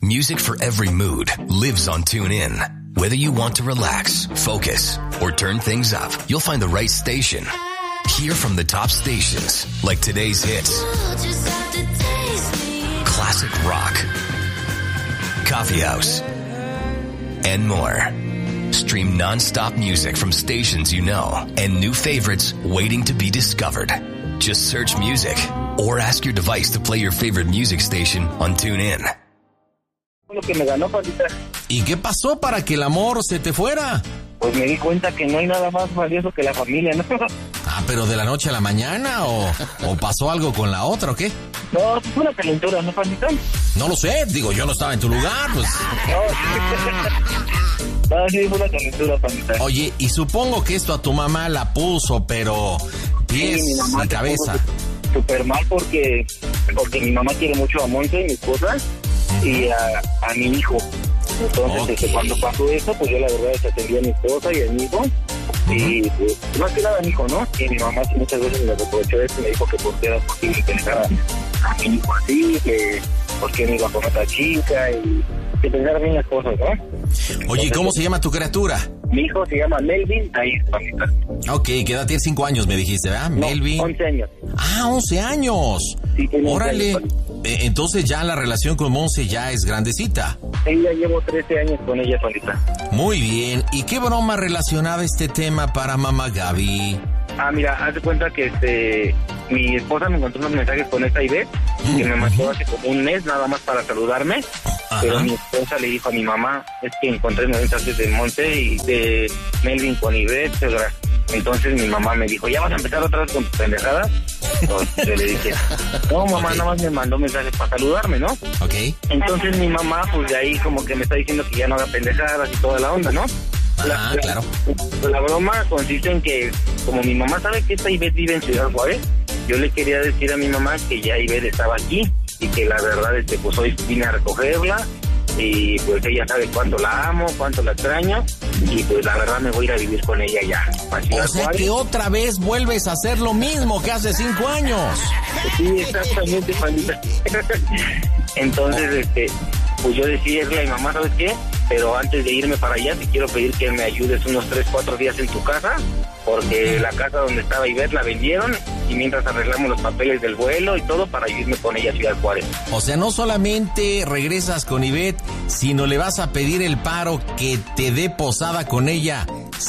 Music for every mood lives on TuneIn. Whether you want to relax, focus, or turn things up, you'll find the right station. Hear from the top stations, like today's hits, classic rock, coffee house, and more. Stream non-stop music from stations you know and new favorites waiting to be discovered. Just search music or ask your device to play your favorite music station on TuneIn. Lo que me ganó, Pandita. ¿Y qué pasó para que el amor se te fuera? Pues me di cuenta que no hay nada más valioso que la familia, ¿no? Ah, pero de la noche a la mañana, o pasó algo con la otra, ¿o qué? No, fue una calentura, ¿no, Pandita? No lo sé, digo, yo no estaba en tu lugar, pues. No, sí, fue una calentura, Pandita. Oye, y supongo que esto a tu mamá la puso, pero pies Sí, mi mamá y se cabeza. puso súper mal porque mi mamá quiere mucho a Monse, mi esposa, y a mi hijo. Entonces, Okay. cuando pasó eso, pues yo la verdad atendí a mi esposa y a mi hijo. Y pues, más que nada a mi hijo, ¿no? Y mi mamá sí muchas veces me reprochó eso y me dijo que por qué era posible que dejara a mi hijo así, que por qué me iba con otra chica y que pensara bien las cosas, ¿no? Oye, ¿y cómo se llama tu criatura? Mi hijo se llama Melvin Ahí, Pandita. Ok, ¿qué edad tiene? 5 años, me dijiste, ¿verdad? No, Melvin. 11 años. Ah, 11 años. Sí, tiene 11 Órale. años. Entonces ya la relación con Monse ya es grandecita. Sí, ya llevo 13 años con ella, Pandita. Muy bien. ¿Y qué broma relacionada a este tema para mamá Gaby? Ah, mira, haz de cuenta que mi esposa me encontró unos mensajes con esta Ivette, que me mandó hace como un mes nada más para saludarme. Ajá. Pero mi esposa le dijo a mi mamá, es que encontré mensajes de Monte y de Melvin con Ivette, etcétera. Entonces mi mamá me dijo, ¿ya vas a empezar otra vez con tus pendejadas? Entonces yo le dije, no, mamá, nada más me mandó mensajes para saludarme, ¿no? Ok. Entonces mi mamá, pues de ahí como que me está diciendo que ya no haga pendejadas y toda la onda, ¿no? Claro. La broma consiste en que, como mi mamá sabe que esta Ivette vive en Ciudad Juárez, yo le quería decir a mi mamá que ya Ivette estaba aquí y que la verdad pues hoy vine a recogerla y pues ella sabe cuánto la amo, cuánto la extraño y pues la verdad me voy a ir a vivir con ella ya. A Ciudad O sea Juárez. que otra vez vuelves a hacer lo mismo que hace 5 años. Sí, exactamente, Pandita. Entonces, pues yo decía a mi mamá, ¿sabes qué? Pero antes de irme para allá, te quiero pedir que me ayudes unos 3-4 días en tu casa, porque la casa donde estaba Ivette la vendieron, y mientras arreglamos los papeles del vuelo y todo, para irme con ella a Ciudad Juárez. O sea, no solamente regresas con Ivette, sino le vas a pedir el paro que te dé posada con ella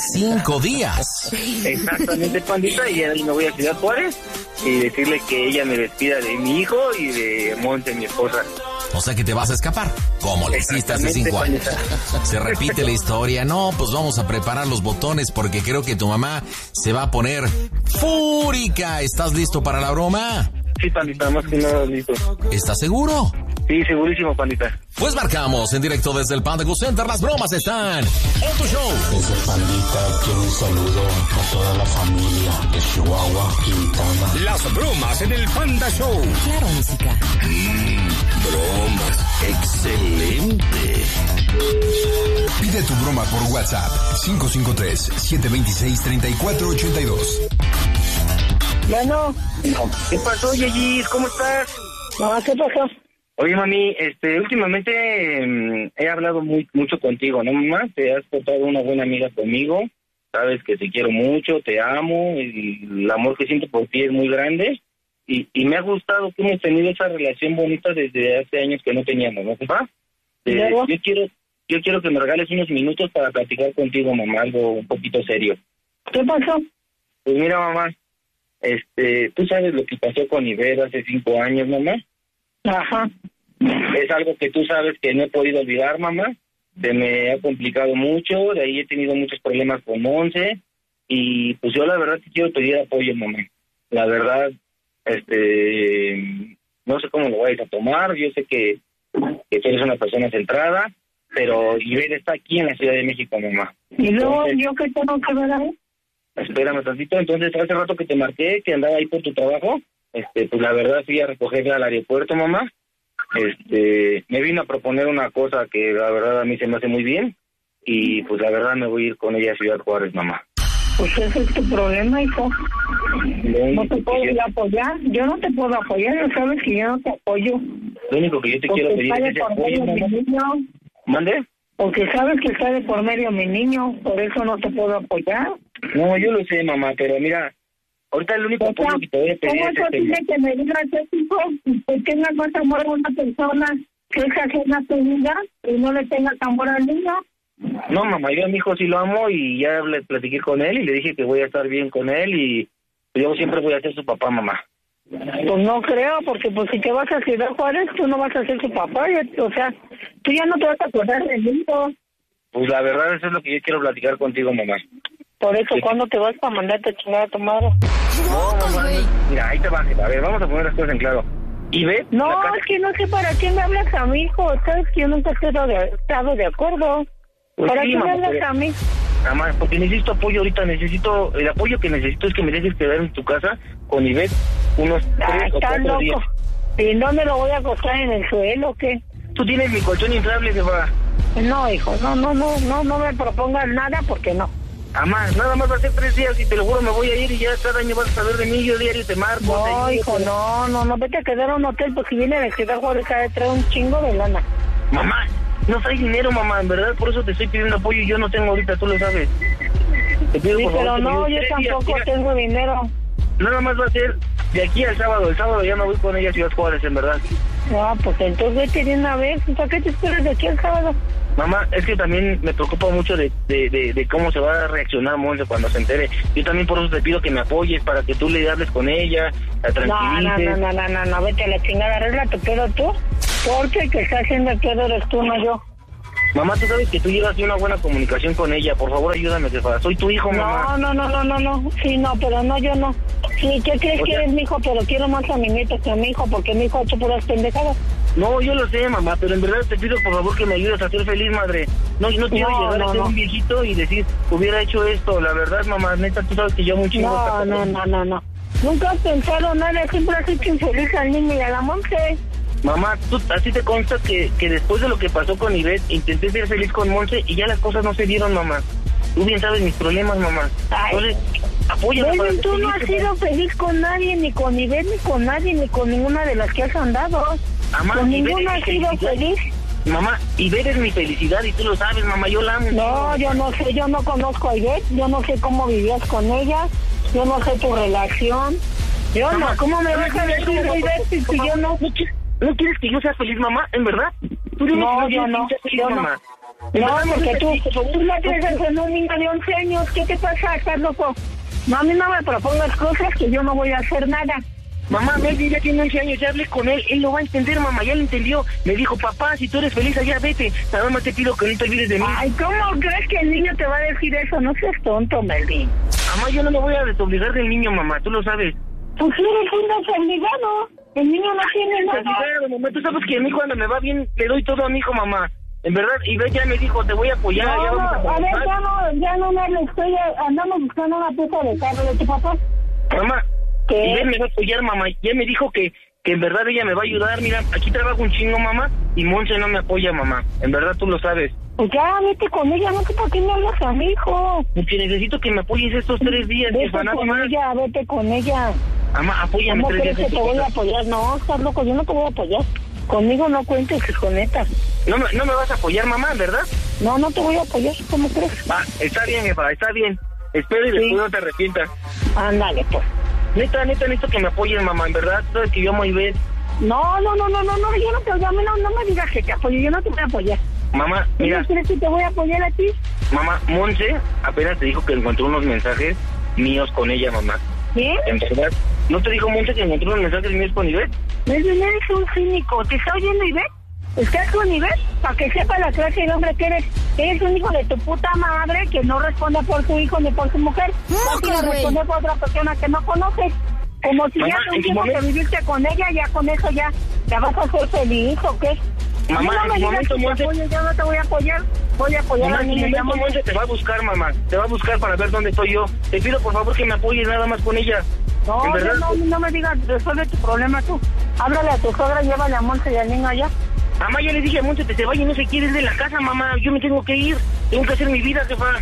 5 días. Exactamente, Pandita, y ahí me voy a Ciudad Juárez, y decirle que ella me despida de mi hijo y de Monte, mi esposa. O sea que te vas a escapar, como le hiciste hace 5 años. Se repite la historia. No, pues vamos a preparar los botones porque creo que tu mamá se va a poner fúrica. ¿Estás listo para la broma? Sí, Pandita, más que nada listo. ¿Estás seguro? Sí, segurísimo, Pandita. Pues marcamos en directo desde el Panda Go Center. Las bromas están en tu show. Desde Pandita quiero un saludo a toda la familia de Chihuahua, Quintana. Las bromas en el Panda Show. Claro, música. Bromas. Excelente. Pide tu broma por WhatsApp 553-726-3482. Bueno, ¿qué pasó, Yeyis? ¿Cómo estás? No, ¿qué pasó? Oye, mami, últimamente he hablado mucho contigo, ¿no, mamá? Te has portado una buena amiga conmigo. Sabes que te quiero mucho, te amo, y el amor que siento por ti es muy grande. Y me ha gustado que hemos tenido esa relación bonita desde hace años que no teníamos, ¿no, papá? Yo quiero que me regales unos minutos para platicar contigo, mamá, algo un poquito serio. ¿Qué pasó? Pues mira, mamá, tú sabes lo que pasó con Ivette hace 5 años, mamá. Ajá. Es algo que tú sabes que no he podido olvidar, mamá. Se me ha complicado mucho, de ahí he tenido muchos problemas con Monse. Y pues yo la verdad te quiero pedir apoyo, mamá. La verdad, no sé cómo lo vais a tomar. Yo sé que tú eres una persona centrada, pero Ivette está aquí en la Ciudad de México, mamá. ¿Y luego Entonces, yo qué tengo que ver ahí? espérame tantito. Entonces, hace rato que te marqué, que andaba ahí por tu trabajo, pues la verdad fui a recogerla al aeropuerto, mamá. Me vino a proponer una cosa que la verdad a mí se me hace muy bien, y pues la verdad me voy a ir con ella a Ciudad Juárez, mamá. Pues ese es tu problema, hijo. No te puedo apoyar. Yo no te puedo apoyar. No sabes que yo no te apoyo. Lo único que yo te quiero pedir es ese apoyo, mamá. ¿Mande? Porque sabes que está de por medio mi niño, por eso no te puedo apoyar. No, yo lo sé, mamá, pero mira, ahorita el único apoyo que te voy a pedir ¿cómo es es posible que me digas eso, hijo? Que tengas más amor a una persona que es ajena a tu vida y no le tengas amor al niño. No, mamá, yo a mi hijo sí lo amo y ya le platiqué con él y le dije que voy a estar bien con él y yo siempre voy a ser su papá, mamá. Pues no creo, porque pues si te vas a Ciudad Juárez, tú no vas a ser su papá, o sea, tú ya no te vas a acordar del niño. Pues la verdad eso es lo que yo quiero platicar contigo, mamá. Por eso, sí. ¿Cuándo te vas para mandarte a chingar a tu madre? No, mamá, mira, ahí te va, a ver, vamos a poner las cosas en claro. ¿Y ve? No, es que no sé para qué me hablas a mi hijo, sabes que yo nunca he estado de acuerdo. Pues ¿para sí, qué me hablas a mí? Mamá, porque necesito apoyo ahorita, el apoyo que necesito es que me dejes quedar en tu casa con Ivette unos 3 o 4 días. ¿Y dónde lo voy a acostar, en el suelo o qué? Tú tienes mi colchón inflable, jefa. No, hijo, no me propongas nada porque no. Mamá, nada más va a ser 3 días y te lo juro me voy a ir y ya cada año vas a saber de mí, yo diario te marco. No, hijo, no, vete a quedar a un hotel porque viene de Ciudad Juárez a traer un chingo de lana. Mamá, no traes dinero, mamá, en verdad, por eso te estoy pidiendo apoyo y yo no tengo ahorita, tú lo sabes. Te pido, sí, por pero favor, no, yo tampoco tengo dinero. Nada más va a ser de aquí al sábado ya no voy con ella a Ciudad Juárez, en verdad. No, pues entonces vete de una vez, ¿para qué te esperas de aquí al sábado? Mamá, es que también me preocupa mucho de cómo se va a reaccionar Monse cuando se entere. Yo también por eso te pido que me apoyes, para que tú le hables con ella, la tranquilices. No, vete a la chingada, arregla tu pedo tú, porque el que está haciendo el pedo eres tú, no yo. Mamá, tú sabes que tú llevas una buena comunicación con ella, por favor ayúdame, jefa. Soy tu hijo, mamá. No, sí, no, pero no, yo no. Sí, ¿qué crees que eres mi hijo? Pero quiero más a mi nieto que a mi hijo, porque mi hijo ha hecho puras pendejadas. No, yo lo sé, mamá, pero en verdad te pido por favor que me ayudes a ser feliz, madre. No quiero llegar a ser un viejito y decir, hubiera hecho esto. La verdad, mamá, neta, tú sabes que yo mucho... No. Nunca has pensado nada, siempre has hecho infeliz al niño y a la Monse. Mamá, así te consta que después de lo que pasó con Ivette, intenté ser feliz con Monse y ya las cosas no se dieron, mamá. Tú bien sabes mis problemas, mamá. Entonces, apóyame. Tú no has sido feliz con nadie, ni con Ivette, ni con nadie, ni con ninguna de las que has andado. Mamá, con ninguna has sido feliz. Mamá, Ivette es mi felicidad y tú lo sabes, mamá, yo la amo. No, yo no sé, yo no conozco a Ivette, yo no sé cómo vivías con ella, yo no sé tu relación. Yo mamá, no, ¿cómo me vas a decir Ivette si yo no? ¿No quieres que yo sea feliz, mamá? ¿En verdad? No, yo no. No, porque tú la crees en un niño de 11 años. ¿Qué te pasa? ¿Estás loco? No, a mí no me propongas cosas que yo no voy a hacer nada. Mamá, Melvin ya tiene 11 años, ya hablé con él lo va a entender, mamá, ya lo entendió. Me dijo, papá, si tú eres feliz allá, vete. Nada más te pido que no te olvides de mí. Ay, ¿cómo crees que el niño te va a decir eso? No seas tonto, Melvin. Mamá, yo no me voy a desobligar del niño, mamá, tú lo sabes. Pues eres un desobligado. El niño no tiene nada. Mamá, tú sabes que a mí cuando me va bien, le doy todo a mi hijo, mamá. En verdad, Ivette ya me dijo, te voy a apoyar. Andamos buscando una pieza de carro de tu papá. Mamá, Ivette me va a apoyar, mamá. Ya me dijo que en verdad ella me va a ayudar. Mira, aquí trabajo un chingo, mamá, y Monse no me apoya, mamá. En verdad, tú lo sabes. Pues ya, vete con ella, no sé por qué me hablas a mi hijo. Porque necesito que me apoyes estos 3 días. Vete con ella. Mamá, apóyame 3 días. ¿Cómo crees que te voy a apoyar? No, estás loco, yo no te voy a apoyar. Conmigo no cuentes, hijoneta. No me vas a apoyar, mamá, ¿verdad? No te voy a apoyar, ¿cómo crees? Va, está bien, jefa, está bien. Espero y después no te arrepientas. Ándale, pues. Neta, necesito que me apoyen, mamá, en verdad. Sabes que yo amo a Ivette. No, yo no te apoyo, no me digas que te apoyo, yo no te voy a apoyar. Mamá, mira. ¿Crees que te voy a apoyar a ti? Mamá, Monse apenas te dijo que encontró unos mensajes míos con ella, mamá. ¿Qué? En verdad. ¿No te dijo Monse que encontró unos mensajes míos con Ivette? Melvin, eres un cínico. ¿Te está oyendo Ivette? ¿Estás con Ivette? Para que sepa la clase de hombre que eres. Eres un hijo de tu puta madre que no responde por su hijo ni por su mujer. No responde por otra persona que no conoces. Como si mamá, ya hace un tiempo que viviste con ella, ya con eso ya vas a ser feliz, ¿o qué? Mamá, no me digas que Monse... yo no te voy a apoyar. Voy a apoyar a mi niña. Monse te va a buscar, mamá. Te va a buscar para ver dónde estoy yo. Te pido, por favor, que me apoyes nada más con ella. No me digas, resuelve tu problema tú. Háblale a tu suegra, llévale a Monse y al niño allá. Mamá, ya le dije a Monse que se vaya y no se quiere ir de la casa, mamá. Yo me tengo que ir. Tengo que hacer mi vida, jefa.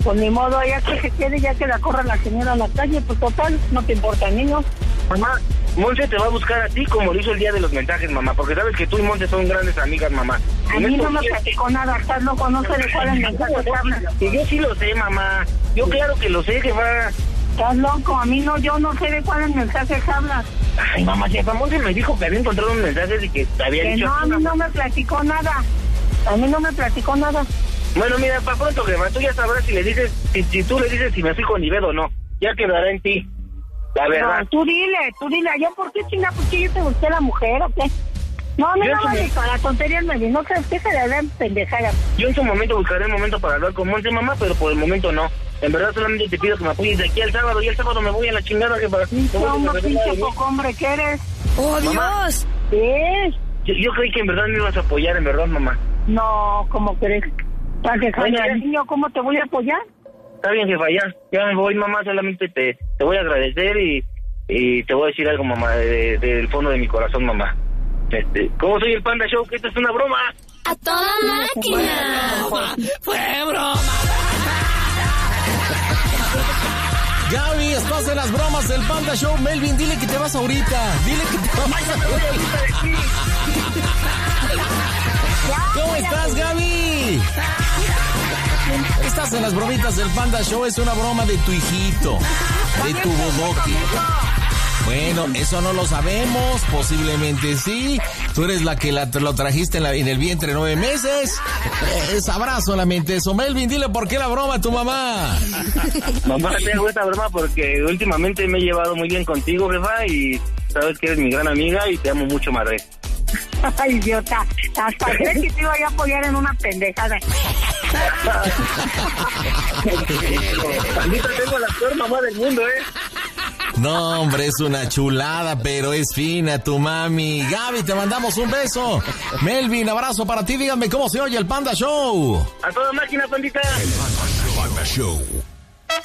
Pues ni modo, ya que se quede, ya que la corra la señora a la calle, pues total, no te importa, niño. Mamá, Monse te va a buscar a ti como lo hizo el día de los mensajes, mamá, porque sabes que tú y Monse son grandes amigas, mamá. A mí no me platicó nada, estás loco, no sé de cuál es el mensaje que hablas. Y yo sí lo sé, mamá. Yo claro que lo sé, jefa. Estás loco, a mí no, yo no sé de cuál es el mensaje que hablas. Ay, mamá, jefa, Monse me dijo que había encontrado un mensaje y que te había dicho... No, a mí no me platicó nada. A mí no me platicó nada. Bueno, mira, para pronto, jefa, tú ya sabrás si le dices, si tú le dices si me fui con Ivette o no. Ya quedará en ti. La verdad. No, tú dile, ¿yo por qué chinga? ¿Por qué yo te busqué la mujer o qué? No, vale, para tonterías me no sé qué se le dan pendejadas. Yo en su momento buscaré el momento para hablar con Monse, mamá, pero por el momento no. En verdad solamente te pido que me apoyes de aquí al sábado, y el sábado me voy a la chingada, jefa. ¿Cómo pinche poco hombre que eres? ¡Oh, mamá, Dios! ¿Qué? Yo creí que en verdad me ibas a apoyar, en verdad, mamá. No, ¿cómo crees? ¿Para dejar al niño cómo te voy a apoyar? Está bien, jefa, ya me voy, mamá, solamente te voy a agradecer y te voy a decir algo, mamá, del fondo de mi corazón, mamá. ¿Cómo soy el Panda Show? Que esto es una broma. ¡A toda máquina! ¡Fue broma! Gaby, estás en las bromas del Panda Show. Melvin, dile que te vas ahorita. Dile que te vas ahorita. ¿Cómo estás, Gaby? Estás en las bromitas del Panda Show. Es una broma de tu hijito, de tu bodoque. Bueno, eso no lo sabemos, posiblemente sí. Tú eres la que lo trajiste en el vientre 9 meses. Sabrás solamente eso. Melvin, dile por qué la broma a tu mamá. Mamá, te hago esta broma porque últimamente me he llevado muy bien contigo, jefa, y sabes que eres mi gran amiga y te amo mucho, madre. Ay, idiota, hasta crees que te iba a apoyar en una pendejada. Pandita, tengo la peor mamá del mundo, No, hombre, es una chulada, pero es fina tu mami. Gaby, te mandamos un beso. Melvin, abrazo para ti. Díganme cómo se oye el Panda Show. A toda máquina, pandita. El Panda Show.